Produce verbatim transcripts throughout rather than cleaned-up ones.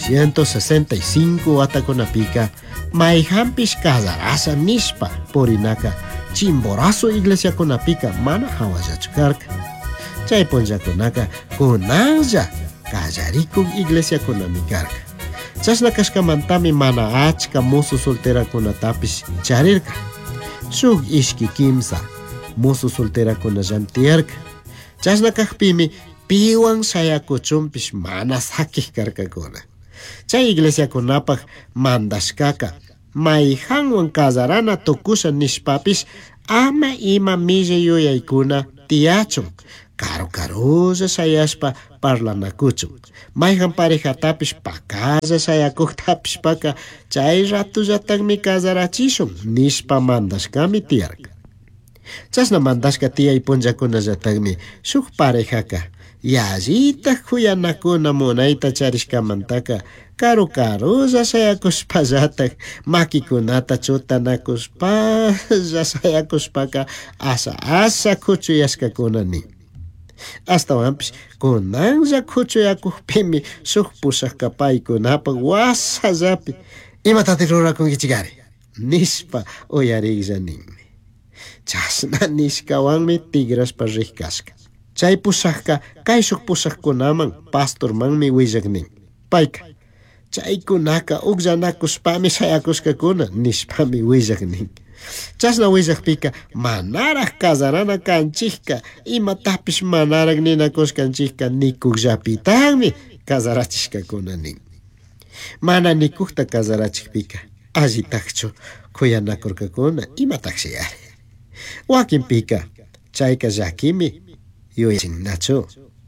novecientos sesenta y cinco atakunapika mayhampish casarasa nishpa porinaka chimborazo iglesiakunapika mana hawallachu karka. Chay punllakunaka kunanlla kallarikuk iglesiakunami karka. Chashna kashkamantami mana achka musu solterakunatapish charirka. Shuk ishki kimsa musu solterakunallam tiyarka. Chashna kajpimi piwan shayakuchunpish mana sakik karkakuna. Chay iglesiakunapak mandashkaka mayhanwan casarana tukusha nishpapish ama ima milla yuyaykuna tiyachun. Karo karulla shayashpa parlanakuchun. Mayhan parejatapish pakalla shayakuktapish paka chay ratullatakmi casarachishun nishpa mandashkami tiyarka. Chashna mandashka tiyay punllakunallatakmi shuk parejaka yallita kuyanakuna munayta charishkamantaka karu karulla shayakushpallatak makikunata chutanakushpalla shayakushpaka asa asa kuchuyashkakuna. Astawanpish kunanlla kuchuyakukpimi shuk pushaka paykunapak wasallapi imatati rurakunkichikari nishpa uyariklla ninmi. Chashna nishkawanmi tigrashpa rikashka. Chay pushaka kay shuk pushakkunaman pastormanmi willak nin. Payka chaykunaka ukllanakushpami shayakushkakuna nishpami willak nin. Chashna willakpika manaraq casarana kanchikka imatapish manaraq ninakushkanchikka nikukllapitanmi casarachishkakuna nin. Mana nikukta casarachikpika allitakchu kuyanakurkakuna imataqshi ari. Wakinpika chayka llakimi yuyachinnachu.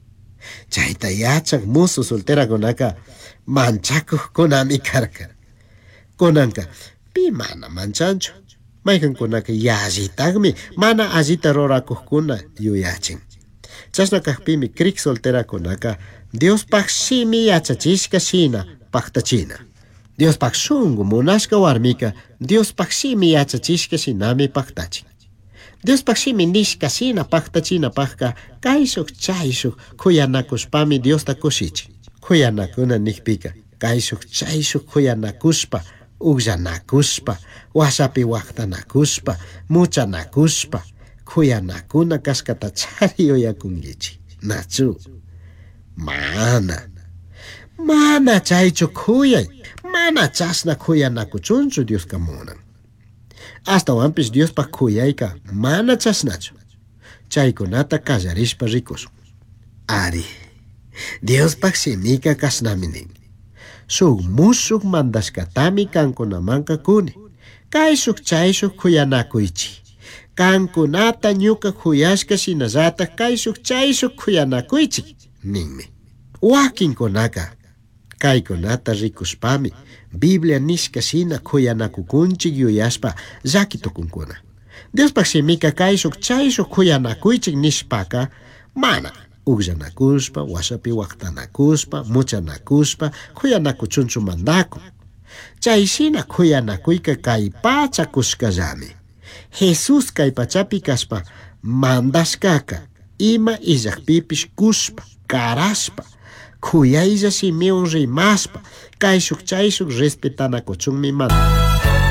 Chayta yachaq musu solterakunaka manchakuqkunami karka. Kunanka pi mana manchanchu. Maykankunaka yallitaqmi mana allita rurakuqkuna yuyachin. Chashna kaqpimi kriq solterakunaka Diospaq shimi yachachishka shina paktachina. Diospaq shunqu munashka warmika Diospaq shimi yachachishka shinami paktachin. Diospaq shimi nishka shina paktachinapaqqa kayshuk chayshuk kuyanakushpami Diosta kushichin. Kuyanakuna nikpika kayshuk chayshuk kuyanakushpa ukllanakushpa washapi waqtanakushpa muchanakushpa kuyanakuna kashkata chari yuyakunkichik nachu. Mana mana chaychu kuyay mana chashna kuyanakuchunchu Dioska munan. Astawanpish Diospa kuyayka mana chashnachu. Chaykunata kallarishpa rikushun. Ari Diospaq shimika kashnami nin. Shuk mushuk mandashkatami kankunamanka kuni. Kay shuk chayshuk kuyanakuychi. Kankunata ñuka kuyashka shinallatak kay shuk chayshuk kuyanakuychi ninmi. Wakinkunaka kaykunata rikushpami Biblia nishka shina kuyanakukunchik yuyashpa llakitukunkuna. Diospaq shimika kay shuk chayshuk kuyanakuychik nishpaka mana ukllanakushpa, washapi waqtanakushpa, muchanakushpa, kuyanakuchunchu mandaku. Chayshina kuyanakuyka kay pacha kushkallami. Jesus kay pachapi kashpa mandashkaka ima illakpipish kushpa, karashpa, kuyaylla shimiwan rimashpa, kay shuk chay shuk respetanakuchunmi manda.